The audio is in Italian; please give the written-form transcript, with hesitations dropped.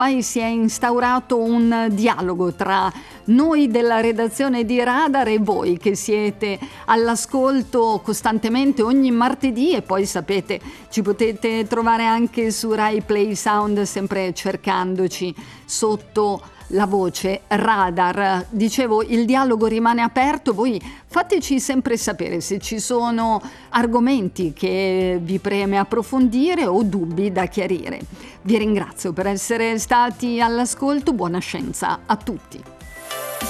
Poi si è instaurato un dialogo tra noi della redazione di Radar e voi che siete all'ascolto costantemente ogni martedì, e poi sapete ci potete trovare anche su Rai Play Sound sempre cercandoci sotto la voce Radar. Dicevo, il dialogo rimane aperto, voi fateci sempre sapere se ci sono argomenti che vi preme approfondire o dubbi da chiarire. Vi ringrazio per essere stati all'ascolto, buona scienza a tutti.